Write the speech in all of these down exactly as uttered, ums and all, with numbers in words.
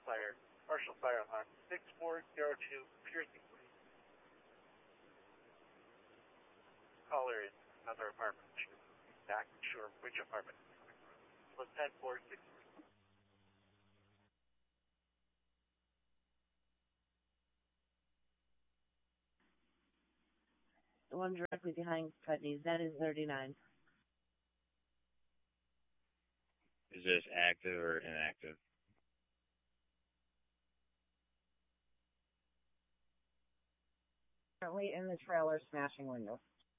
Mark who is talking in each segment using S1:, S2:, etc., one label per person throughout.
S1: fire, partial fire on six four zero two Piercing Street. Caller is another apartment. Not sure which apartment it's coming from. So ten four six three.
S2: The one directly behind Putney's, that is thirty-nine.
S3: Is this active or inactive?
S4: Currently in the trailer smashing windows.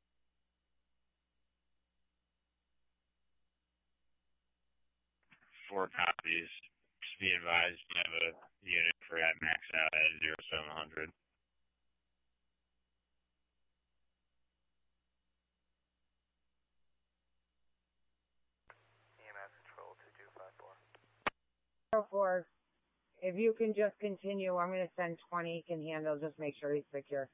S3: Four copies. Just be advised you have a unit for that max out at zero seven hundred.
S5: E M S control two two five four.
S4: zero four, if you can just continue, I'm going to send twenty, he can handle, just make sure he's secure.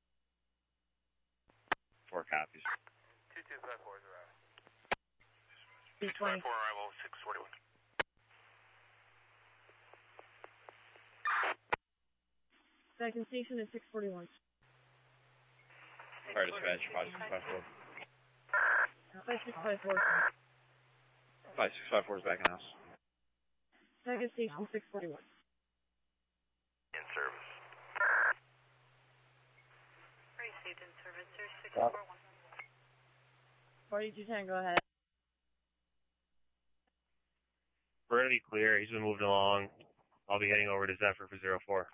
S3: Four copies.
S5: two two five four is arriving.
S4: two twenty.
S5: four arrival, six forty-one.
S2: Second station is six forty-one.
S3: Fire dispatch, five six five four.
S2: five six five four.
S3: five six five four is back in house.
S2: Second station six forty-one.
S5: In service.
S6: Received in service, sir, six four one.
S2: forty-two ten, go ahead.
S3: We're going to be clear. He's been moved along. I'll be heading over to Zephyr for zero four.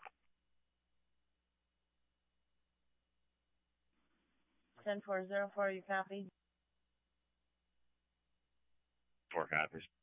S2: ten four zero four, you copy?
S3: Four copies.